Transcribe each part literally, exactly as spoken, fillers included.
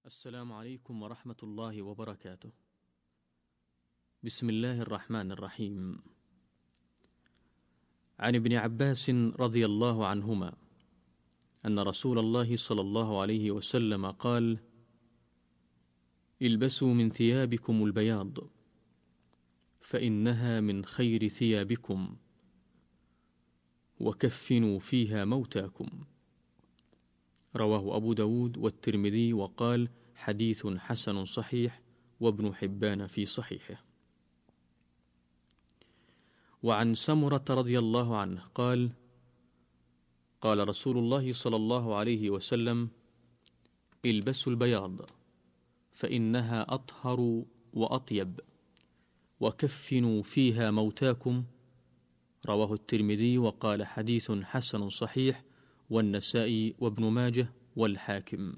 السلام عليكم ورحمة الله وبركاته. بسم الله الرحمن الرحيم. عن ابن عباس رضي الله عنهما أن رسول الله صلى الله عليه وسلم قال: البسوا من ثيابكم البياض فإنها من خير ثيابكم، وكفنوا فيها موتاكم. رواه أبو داود والترمذي وقال: حديث حسن صحيح، وابن حبان في صحيحه. وعن سمرة رضي الله عنه قال: قال رسول الله صلى الله عليه وسلم: البسوا البياض فإنها أطهر وأطيب، وكفنوا فيها موتاكم. رواه الترمذي وقال: حديث حسن صحيح، والنسائي وابن ماجه والحاكم.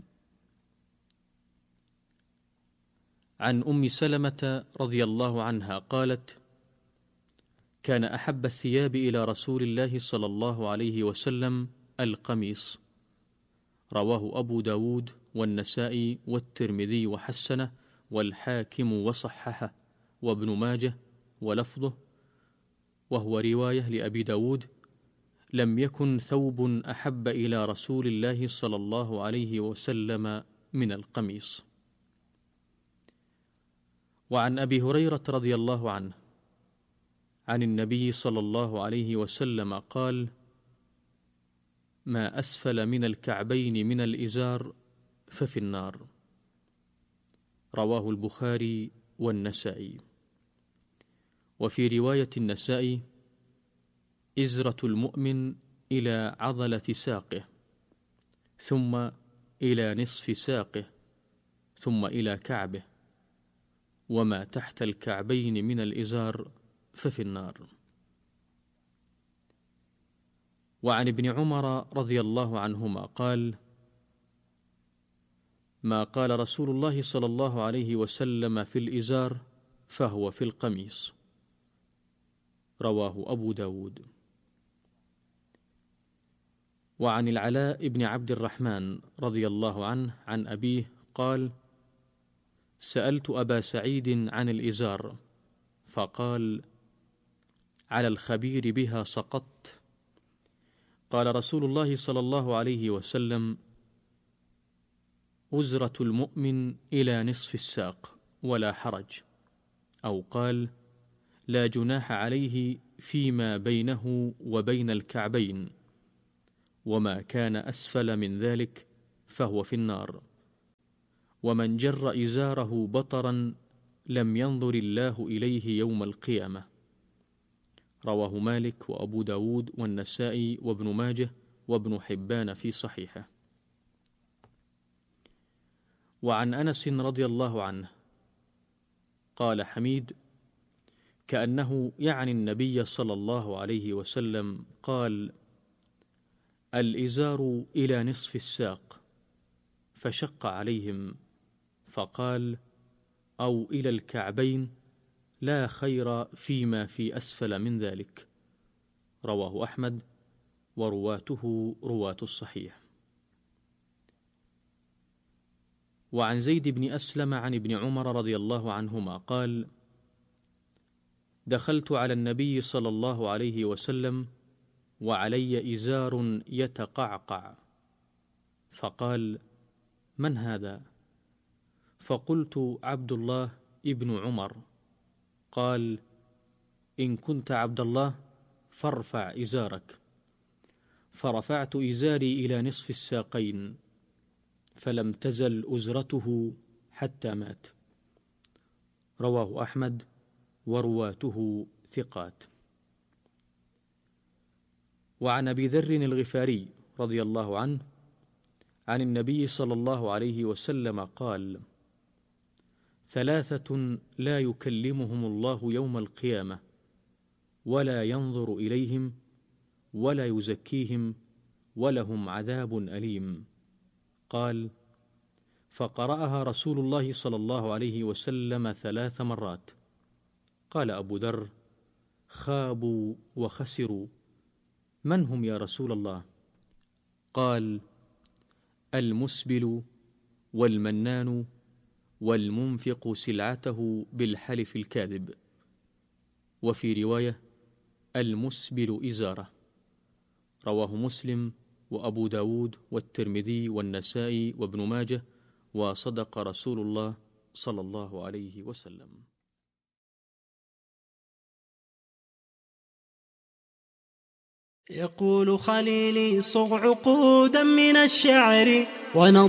عن أم سلمة رضي الله عنها قالت: كان أحب الثياب إلى رسول الله صلى الله عليه وسلم القميص. رواه أبو داود والنسائي والترمذي وحسنه، والحاكم وصححه، وابن ماجه، ولفظه، وهو رواية لأبي داود: لم يكن ثوب أحب إلى رسول الله صلى الله عليه وسلم من القميص. وعن أبي هريرة رضي الله عنه عن النبي صلى الله عليه وسلم قال: ما أسفل من الكعبين من الإزار ففي النار. رواه البخاري والنسائي. وفي رواية النسائي: إزرة المؤمن إلى عضلة ساقه، ثم إلى نصف ساقه، ثم إلى كعبه، وما تحت الكعبين من الإزار ففي النار. وعن ابن عمر رضي الله عنهما قال: ما قال رسول الله صلى الله عليه وسلم في الإزار فهو في القميص. رواه أبو داود. وعن العلاء بن عبد الرحمن رضي الله عنه عن أبيه قال: سألت أبا سعيد عن الإزار فقال: على الخبير بها سقطت. قال رسول الله صلى الله عليه وسلم: أزرة المؤمن إلى نصف الساق ولا حرج، أو قال: لا جناح عليه فيما بينه وبين الكعبين، وما كان أسفل من ذلك فهو في النار، ومن جر إزاره بطرا لم ينظر الله إليه يوم القيامة. رواه مالك وأبو داود والنسائي وابن ماجه وابن حبان في صحيحه. وعن أنس رضي الله عنه قال حميد: كأنه يعني النبي صلى الله عليه وسلم قال: الإزار إلى نصف الساق، فشق عليهم فقال: أو إلى الكعبين، لا خير فيما في أسفل من ذلك. رواه أحمد، ورواته رواة الصحيح. وعن زيد بن أسلم عن ابن عمر رضي الله عنهما قال: دخلت على النبي صلى الله عليه وسلم وعلي إزار يتقعقع، فقال: من هذا؟ فقلت: عبد الله ابن عمر. قال: إن كنت عبد الله فارفع إزارك. فرفعت إزاري إلى نصف الساقين، فلم تزل أزرته حتى مات. رواه أحمد، ورواته ثقات. وعن أبي ذر الغفاري رضي الله عنه عن النبي صلى الله عليه وسلم قال: ثلاثة لا يكلمهم الله يوم القيامة، ولا ينظر إليهم، ولا يزكيهم، ولهم عذاب أليم. قال: فقرأها رسول الله صلى الله عليه وسلم ثلاث مرات. قال أبو ذر: خابوا وخسروا، من هم يا رسول الله؟ قال: المسبل، والمنان والمنفق سلعته بالحلف الكاذب. وفي رواية: المسبل إزارة. رواه مسلم وأبو داود والترمذي والنسائي وابن ماجه، وصدق رسول الله صلى الله عليه وسلم. يقول خليلي صغ عقودا من الشعر ونظر